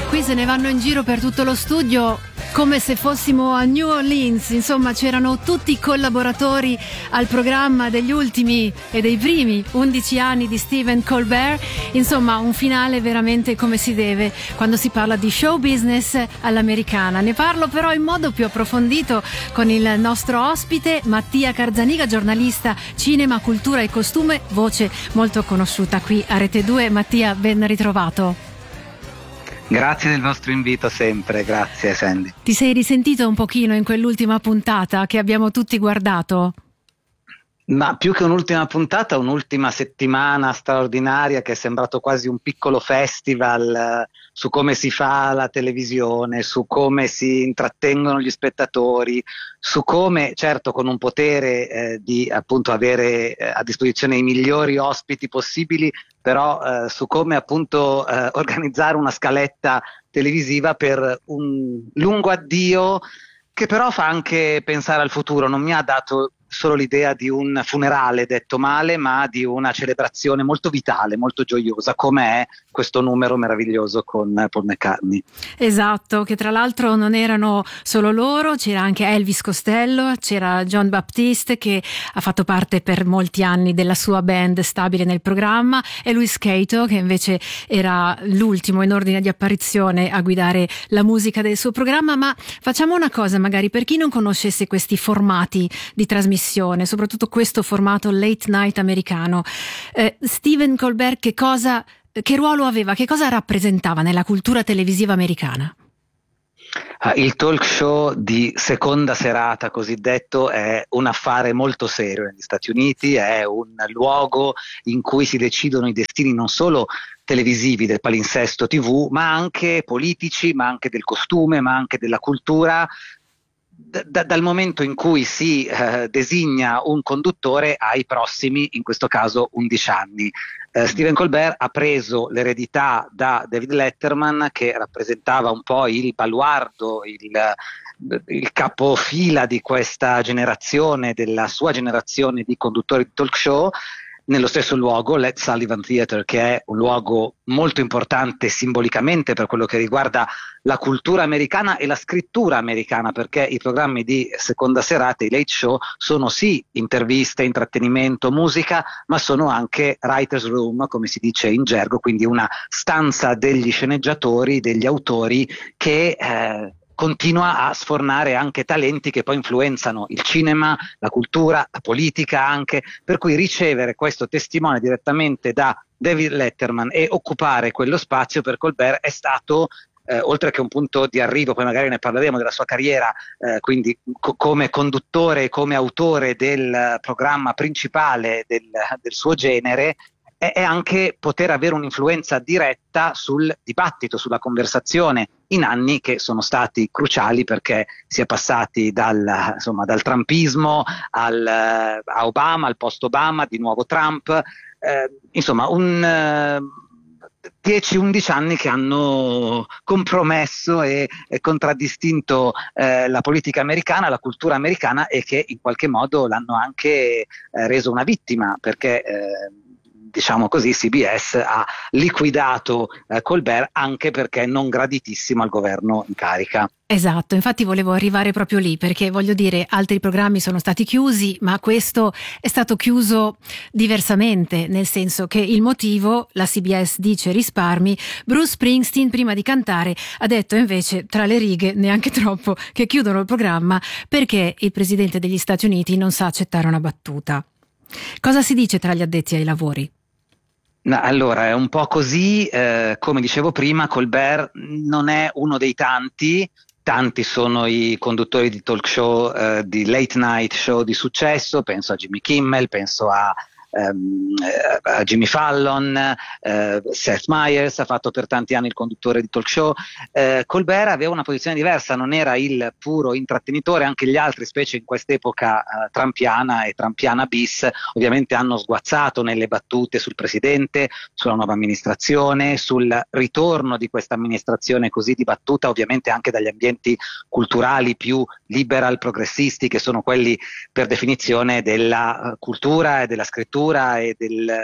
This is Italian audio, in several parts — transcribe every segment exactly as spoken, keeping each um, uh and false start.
qui se ne vanno in giro per tutto lo studio come se fossimo a New Orleans. Insomma, c'erano tutti i collaboratori al programma degli ultimi e dei primi undici anni di Stephen Colbert. Insomma, un finale veramente come si deve quando si parla di show business all'americana. Ne parlo però in modo più approfondito con il nostro ospite Mattia Carzaniga, giornalista cinema, cultura e costume, voce molto conosciuta qui a Rete due. Mattia, ben ritrovato. Grazie del vostro invito sempre, grazie Sandy. Ti sei risentito un pochino in quell'ultima puntata che abbiamo tutti guardato? Ma più che un'ultima puntata, un'ultima settimana straordinaria che è sembrato quasi un piccolo festival eh, su come si fa la televisione, su come si intrattengono gli spettatori, su come, certo con un potere eh, di appunto avere eh, a disposizione i migliori ospiti possibili, però eh, su come appunto eh, organizzare una scaletta televisiva per un lungo addio che però fa anche pensare al futuro. Non mi ha dato solo l'idea di un funerale detto male, ma di una celebrazione molto vitale, molto gioiosa, come è questo numero meraviglioso con Paul McCartney. Esatto, che tra l'altro non erano solo loro, c'era anche Elvis Costello, c'era John Baptiste che ha fatto parte per molti anni della sua band stabile nel programma, e Louis Cato che invece era l'ultimo in ordine di apparizione a guidare la musica del suo programma. Ma facciamo una cosa, magari per chi non conoscesse questi formati di trasmissione, soprattutto questo formato late night americano, eh, Stephen Colbert che cosa, che ruolo aveva, che cosa rappresentava nella cultura televisiva americana? Uh, il talk show di seconda serata cosiddetto è un affare molto serio negli Stati Uniti, è un luogo in cui si decidono i destini non solo televisivi del palinsesto tivù, ma anche politici, ma anche del costume, ma anche della cultura. Da, dal momento in cui si eh, designa un conduttore ai prossimi, in questo caso undici anni. Eh, Stephen Colbert ha preso l'eredità da David Letterman, che rappresentava un po' il baluardo, il, il capofila di questa generazione, della sua generazione di conduttori di talk show, nello stesso luogo, l'Ed Sullivan Theatre, che è un luogo molto importante simbolicamente per quello che riguarda la cultura americana e la scrittura americana, perché i programmi di seconda serata, i late show, sono sì interviste, intrattenimento, musica, ma sono anche writer's room, come si dice in gergo, quindi una stanza degli sceneggiatori, degli autori che eh, continua a sfornare anche talenti che poi influenzano il cinema, la cultura, la politica anche, per cui ricevere questo testimone direttamente da David Letterman e occupare quello spazio per Colbert è stato, eh, oltre che un punto di arrivo, poi magari ne parleremo della sua carriera, eh, quindi co- come conduttore e come autore del programma principale del, del suo genere, è anche poter avere un'influenza diretta sul dibattito, sulla conversazione, in anni che sono stati cruciali perché si è passati dal, insomma, dal trumpismo al, a Obama, al post-Obama, di nuovo Trump, eh, insomma un eh, dieci undici anni che hanno compromesso e, e contraddistinto eh, la politica americana, la cultura americana, e che in qualche modo l'hanno anche eh, reso una vittima, perché eh, diciamo così, C B S ha liquidato eh, Colbert anche perché non graditissimo al governo in carica. Esatto, infatti volevo arrivare proprio lì, perché voglio dire, altri programmi sono stati chiusi, ma questo è stato chiuso diversamente, nel senso che il motivo, la C B S dice risparmi, Bruce Springsteen prima di cantare ha detto invece tra le righe, neanche troppo, che chiudono il programma perché il presidente degli Stati Uniti non sa accettare una battuta. Cosa si dice tra gli addetti ai lavori? No, allora è un po' così, eh, come dicevo prima, Colbert non è uno dei tanti, tanti sono i conduttori di talk show, eh, di late night show di successo, penso a Jimmy Kimmel, penso a Um, uh, Jimmy Fallon, uh, Seth Meyers ha fatto per tanti anni il conduttore di talk show. uh, Colbert aveva una posizione diversa, non era il puro intrattenitore, anche gli altri, specie in quest'epoca uh, trampiana e trampiana bis, ovviamente hanno sguazzato nelle battute sul presidente, sulla nuova amministrazione, sul ritorno di questa amministrazione così dibattuta, ovviamente anche dagli ambienti culturali più liberal, progressisti, che sono quelli per definizione della uh, cultura e della scrittura e del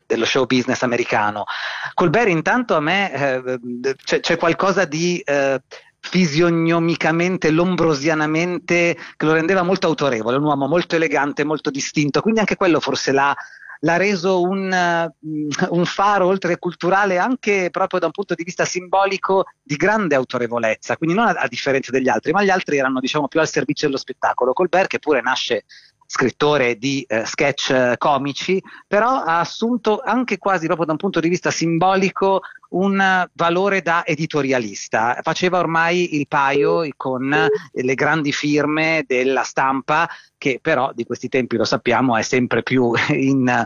dello show business americano. Colbert intanto a me eh, c'è, c'è qualcosa di eh, fisionomicamente, lombrosianamente, che lo rendeva molto autorevole, un uomo molto elegante, molto distinto, quindi anche quello forse l'ha l'ha reso un, uh, un faro oltre culturale anche proprio da un punto di vista simbolico di grande autorevolezza, quindi non a, a differenza degli altri, ma gli altri erano diciamo più al servizio dello spettacolo. Colbert, che pure nasce scrittore di eh, sketch eh, comici, però ha assunto anche quasi proprio da un punto di vista simbolico un uh, valore da editorialista. Faceva ormai il paio con eh, le grandi firme della stampa, che però di questi tempi, lo sappiamo, è sempre più in,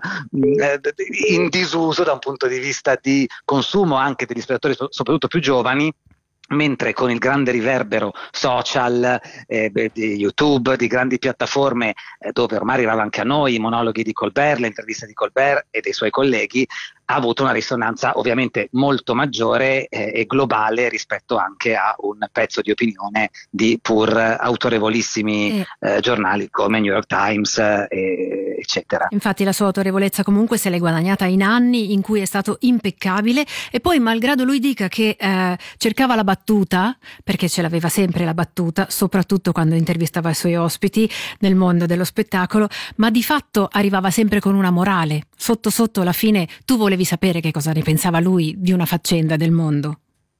in disuso da un punto di vista di consumo anche degli spettatori, soprattutto più giovani, mentre con il grande riverbero social, eh, di YouTube, di grandi piattaforme eh, dove ormai arrivava anche a noi i monologhi di Colbert, le interviste di Colbert e dei suoi colleghi, ha avuto una risonanza ovviamente molto maggiore eh, e globale rispetto anche a un pezzo di opinione di pur autorevolissimi eh. Eh, giornali come New York Times eh, eccetera. Infatti la sua autorevolezza comunque se l'è guadagnata in anni in cui è stato impeccabile, e poi malgrado lui dica che eh, cercava la battuta, perché ce l'aveva sempre la battuta, soprattutto quando intervistava i suoi ospiti nel mondo dello spettacolo, ma di fatto arrivava sempre con una morale. Sotto sotto alla fine tu volevi sapere che cosa ne pensava lui di una faccenda del mondo.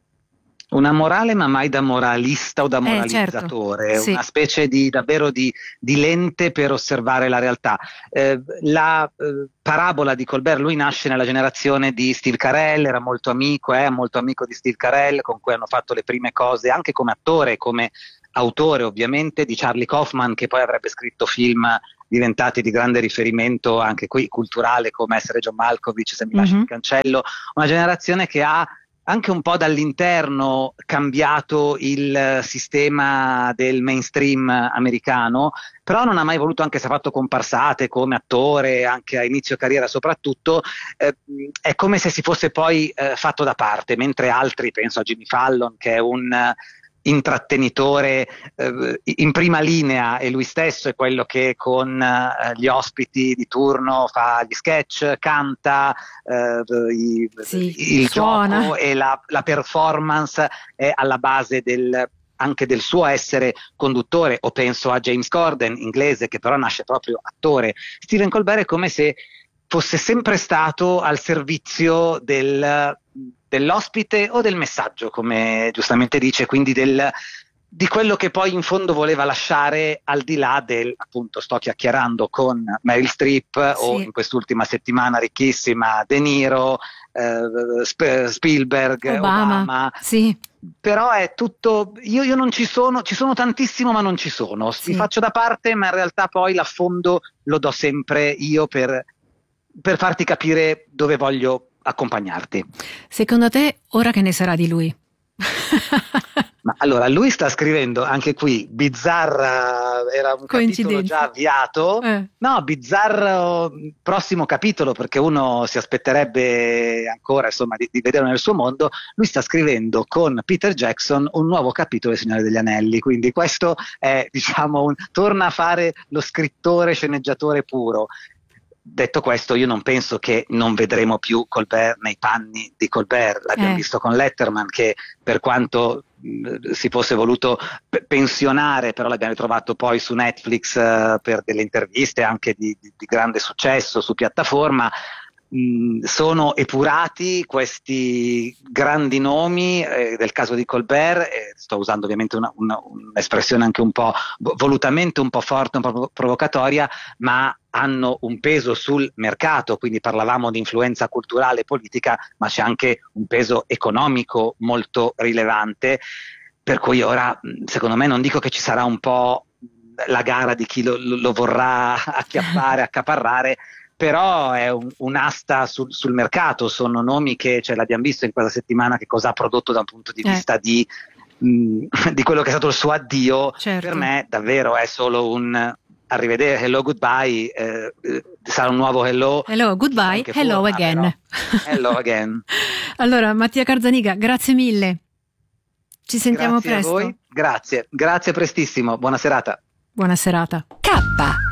Una morale, ma mai da moralista o da moralizzatore, eh, certo. una sì. specie di davvero di, di lente per osservare la realtà. Eh, la eh, parabola di Colbert, lui nasce nella generazione di Steve Carell, era molto amico, è eh, molto amico di Steve Carell, con cui hanno fatto le prime cose anche come attore, come autore ovviamente, di Charlie Kaufman, che poi avrebbe scritto film diventati di grande riferimento anche qui culturale, come Essere John Malkovich, Se mi lasci mm-hmm. il cancello. Una generazione che ha anche un po' dall'interno cambiato il sistema del mainstream americano, però non ha mai voluto, anche se ha fatto comparsate come attore, anche a inizio carriera soprattutto, eh, è come se si fosse poi eh, fatto da parte, mentre altri, penso a Jimmy Fallon, che è un intrattenitore eh, in prima linea, e lui stesso è quello che con eh, gli ospiti di turno fa gli sketch, canta, eh, i, sì, il suona. gioco e la, la performance è alla base del, anche del suo essere conduttore. O penso a James Corden, inglese, che però nasce proprio attore. Stephen Colbert è come se fosse sempre stato al servizio del dell'ospite o del messaggio, come giustamente dice, quindi del, di quello che poi in fondo voleva lasciare, al di là del, appunto, sto chiacchierando con Meryl Streep, sì, o in quest'ultima settimana ricchissima De Niro, eh, Sp- Spielberg, Obama, Obama. Sì. Però è tutto, io, io non ci sono, ci sono tantissimo ma non ci sono, sì. Mi faccio da parte, ma in realtà poi l'affondo lo do sempre io per, per farti capire dove voglio accompagnarti. Secondo te ora che ne sarà di lui? Ma allora, lui sta scrivendo anche qui bizzarra, era un capitolo già avviato, eh. no, bizzarro prossimo capitolo, perché uno si aspetterebbe ancora, insomma, di, di vederlo nel suo mondo. Lui sta scrivendo con Peter Jackson un nuovo capitolo del Signore degli Anelli, quindi questo è, diciamo, un, torna a fare lo scrittore sceneggiatore puro. Detto questo, io non penso che non vedremo più Colbert nei panni di Colbert. L'abbiamo eh. visto con Letterman, che per quanto mh, si fosse voluto p- pensionare, però l'abbiamo ritrovato poi su Netflix uh, per delle interviste anche di, di, di grande successo su piattaforma. Mh, sono epurati questi grandi nomi, eh, del caso di Colbert, eh, sto usando ovviamente una, una, un'espressione anche un po' volutamente un po' forte, un po' provocatoria, ma hanno un peso sul mercato, quindi parlavamo di influenza culturale e politica, ma c'è anche un peso economico molto rilevante, per cui ora, secondo me, non dico che ci sarà un po' la gara di chi lo, lo vorrà acchiappare, accaparrare, però è un, un'asta sul, sul mercato. Sono nomi che, cioè, l'abbiamo visto in questa settimana che cosa ha prodotto da un punto di eh. vista di, mh, di quello che è stato il suo addio. Certo. Per me davvero è solo un arrivedere, hello, goodbye, eh, sarà un nuovo hello. Hello, goodbye, hello forma, again. Hello again. Allora, Mattia Garzaniga, grazie mille. Ci sentiamo grazie presto. Grazie a voi, grazie, grazie prestissimo, buona serata. Buona serata. K